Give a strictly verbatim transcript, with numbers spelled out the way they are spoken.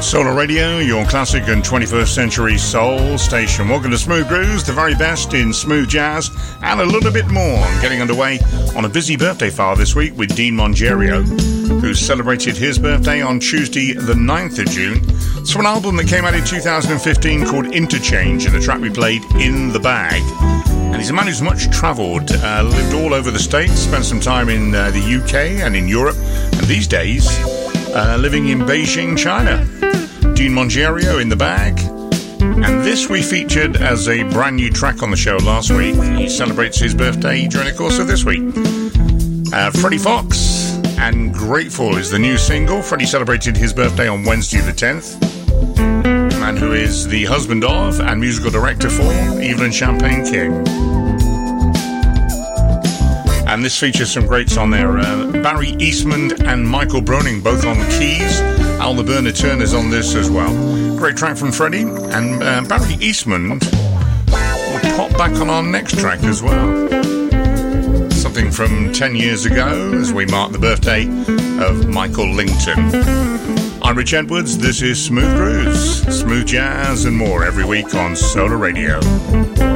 Solar Radio, your classic and twenty-first century soul station. Welcome to Smooth Grooves, the very best in smooth jazz and a little bit more. Getting underway on a busy birthday file this week with Dean Mongerio, who celebrated his birthday on Tuesday the ninth of June. It's from an album that came out in two thousand fifteen called Interchange, and the track we played, In the Bag. And he's a man who's much travelled, uh, lived all over the States, spent some time in uh, the U K and in Europe, and these days uh, living in Beijing, China. Dean Mongerio, In the Bag. And this we featured as a brand new track on the show last week. He celebrates his birthday during the course of this week. Uh, Freddie Fox and Grateful is the new single. Freddie celebrated his birthday on Wednesday the tenth. The man who is the husband of and musical director for Evelyn Champagne King. And this features some greats on there. Uh, Barry Eastman and Michael Broning, both on keys. Al the Burner Turner's on this as well. Great track from Freddie. And uh, Barry Eastman will pop back on our next track as well. Something from ten years ago as we mark the birthday of Michael Lington. I'm Rich Edwards. This is Smooth Grooves, smooth jazz and more every week on Solar Radio.